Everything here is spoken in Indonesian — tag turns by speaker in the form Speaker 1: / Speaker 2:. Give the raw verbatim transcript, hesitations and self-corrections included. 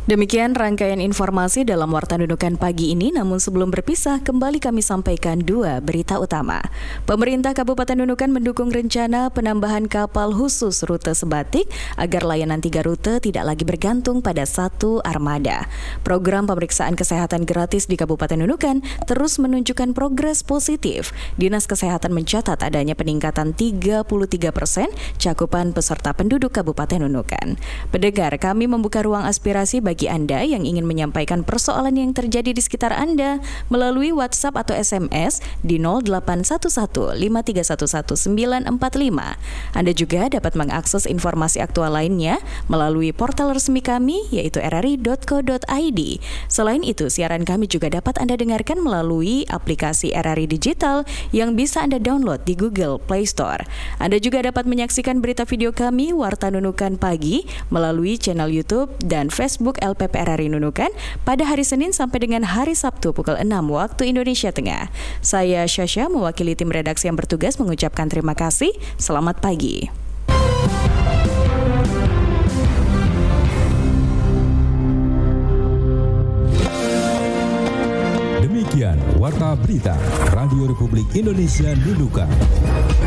Speaker 1: Demikian rangkaian informasi dalam Warta Nunukan pagi ini, namun sebelum berpisah, kembali kami sampaikan dua berita utama. Pemerintah Kabupaten Nunukan mendukung rencana penambahan kapal khusus rute Sebatik agar layanan tiga rute tidak lagi bergantung pada satu armada. Program pemeriksaan kesehatan gratis di Kabupaten Nunukan terus menunjukkan progres positif. Dinas Kesehatan mencatat adanya peningkatan tiga puluh tiga persen cakupan peserta penduduk Kabupaten Nunukan. Pendengar, kami membuka ruang aspirasi bagi Bagi Anda yang ingin menyampaikan persoalan yang terjadi di sekitar Anda melalui WhatsApp atau S M S di nol delapan satu satu lima tiga satu satu sembilan empat lima. Anda juga dapat mengakses informasi aktual lainnya melalui portal resmi kami yaitu r r i dot co dot i d. Selain itu, siaran kami juga dapat Anda dengarkan melalui aplikasi R R I Digital yang bisa Anda download di Google Play Store. Anda juga dapat menyaksikan berita video kami Warta Nunukan Pagi melalui channel YouTube dan Facebook L P P R R I Nunukan pada hari Senin sampai dengan hari Sabtu pukul enam waktu Indonesia Tengah. Saya Syasha mewakili tim redaksi yang bertugas mengucapkan terima kasih. Selamat pagi.
Speaker 2: Demikian Warta Berita Radio Republik Indonesia Nunukan.